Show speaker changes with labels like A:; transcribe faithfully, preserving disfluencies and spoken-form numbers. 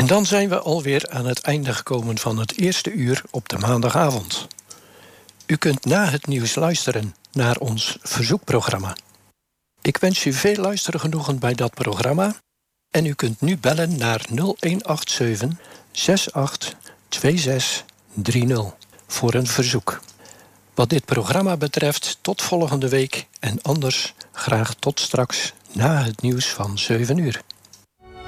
A: En dan zijn we alweer aan het einde gekomen van het eerste uur op de maandagavond. U kunt na het nieuws luisteren naar ons verzoekprogramma. Ik wens u veel luistergenoegen bij dat programma. En u kunt nu bellen naar nul een acht zeven, zes acht twee zes drie nul voor een verzoek. Wat dit programma betreft, tot volgende week en anders graag tot straks na het nieuws van zeven uur.